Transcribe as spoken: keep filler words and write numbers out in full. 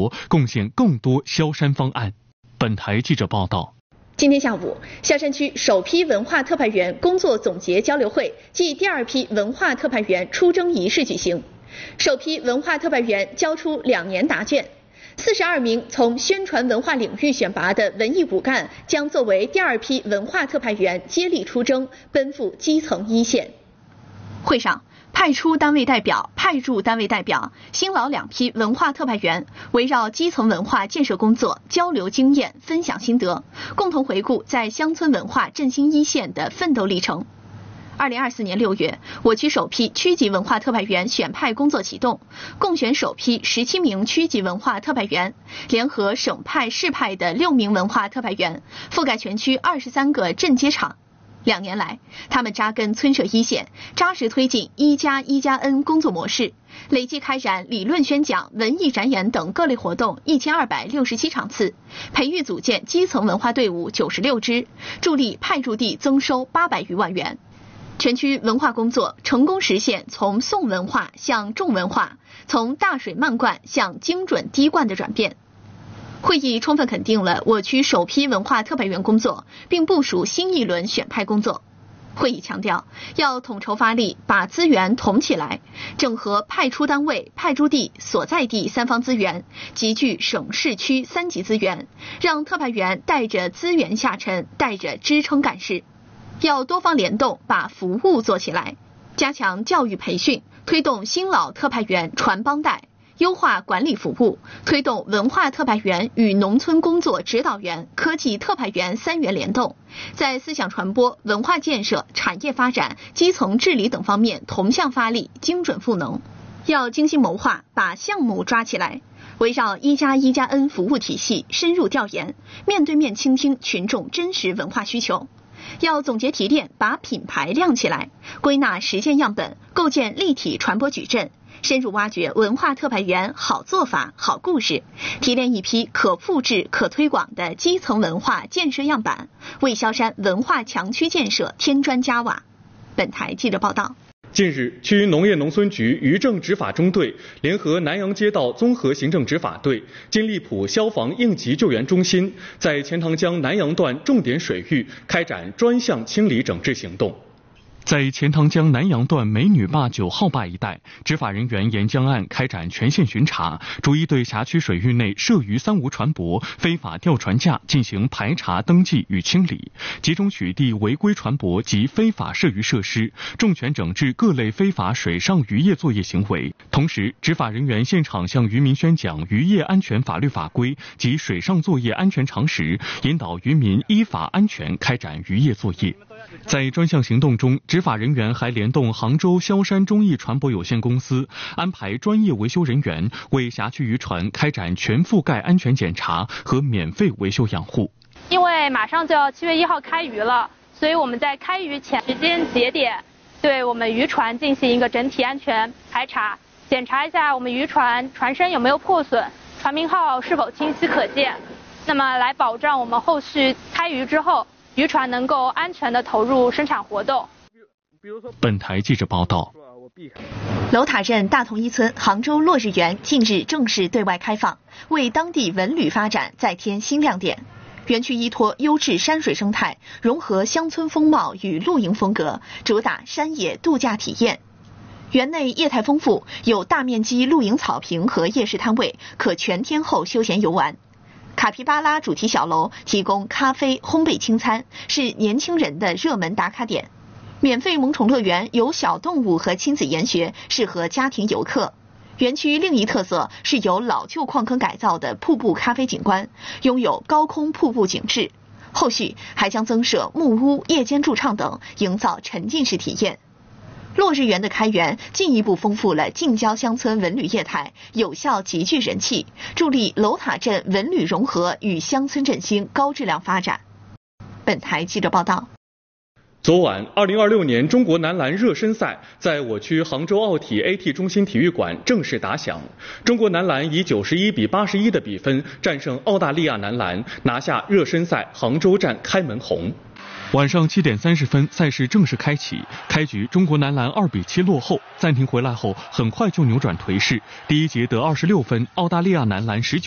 活，贡献更多萧山方案。本台记者报道。 今天下午，萧山区首批文化特派员工作总结交流会暨第二批文化特派员出征仪式举行。首批文化特派员交出两年答卷，四十二名从宣传文化领域选拔的文艺骨干将作为第二批文化特派员接力出征，奔赴基层一线。会上，派出单位代表、派驻单位代表、新老两批文化特派员围绕基层文化建设工作交流经验、分享心得，共同回顾在乡村文化振兴一线的奋斗历程。二零二四年六月，我区首批区级文化特派员选派工作启动，共选首批十七名区级文化特派员，联合省派、市派的六名文化特派员，覆盖全区二十三个镇街场。两年来，他们扎根村社一线，扎实推进一加一加 N 工作模式，累计开展理论宣讲、文艺展演等各类活动一千二百六十七场次，培育组建基层文化队伍九十六支，助力派驻地增收八百余万元。全区文化工作成功实现从宋文化向重文化、从大水漫灌向精准滴灌的转变。会议充分肯定了我区首批文化特派员工作，并部署新一轮选派工作。会议强调，要统筹发力，把资源统起来，整合派出单位、派驻地、所在地三方资源，集聚省市区三级资源，让特派员带着资源下沉，带着支撑干事。要多方联动，把服务做起来，加强教育培训，推动新老特派员传帮带，优化管理服务，推动文化特派员与农村工作指导员、科技特派员三元联动，在思想传播、文化建设、产业发展、基层治理等方面同向发力，精准赋能。要精心谋划，把项目抓起来，围绕一加一加 N 服务体系深入调研，面对面倾听群众真实文化需求。要总结提炼，把品牌亮起来，归纳实践样本，构建立体传播矩阵，深入挖掘文化特派员好做法、好故事，提炼一批可复制、可推广的基层文化建设样板，为萧山文化强区建设添砖加瓦。本台记者报道。 近日，区农业农村局渔政执法中队联合南阳街道综合行政执法队、金利浦消防应急救援中心，在钱塘江南阳段重点水域开展专项清理整治行动。在钱塘江南阳段美女坝九号坝一带，执法人员沿江岸开展全线巡查，逐一对辖区水域内涉渔三无船舶、非法吊船架进行排查、登记与清理，集中取缔违规船舶及非法涉渔设施，重拳整治各类非法水上渔业作业行为。同时，执法人员现场向渔民宣讲渔业安全法律法规及水上作业安全常识，引导渔民依法安全开展渔业作业。在专项行动中，执法人员还联动杭州萧山中义船舶有限公司，安排专业维修人员为辖区渔船开展全覆盖安全检查和免费维修养护。 因为马上就要七月一号开渔了，所以我们在开渔前时间节点，对我们渔船进行一个整体安全排查，检查一下我们渔船船身有没有破损，船名号是否清晰可见，那么来保障我们后续开渔之后，渔船能够安全地投入生产活动。 本台记者报道。 楼塔镇大同一村杭州落日园近日正式对外开放，为当地文旅发展再添新亮点。园区依托优质山水生态，融合乡村风貌与露营风格，主打山野度假体验。园内业态丰富，有大面积露营草坪和夜市摊位，可全天候休闲游玩。卡皮巴拉主题小楼提供咖啡、烘焙轻餐，是年轻人的热门打卡点。免费萌宠乐园有小动物和亲子研学，适合家庭游客。园区另一特色是由老旧矿坑改造的瀑布咖啡景观，拥有高空瀑布景致。后续还将增设木屋、夜间驻唱等，营造沉浸式体验。落日园的开园进一步丰富了近郊乡村文旅业态，有效集聚人气，助力楼塔镇文旅融合与乡村振兴高质量发展。本台记者报道。 昨晚，二零二六年中国男篮热身赛在我区杭州奥体 A T 中心体育馆正式打响。中国男篮以九十一比八十一的比分战胜澳大利亚男篮，拿下热身赛杭州站开门红。晚上七点三十分，赛事正式开启。开局，中国男篮二比七落后，暂停回来后很快就扭转颓势。第一节得二十六分，澳大利亚男篮十九。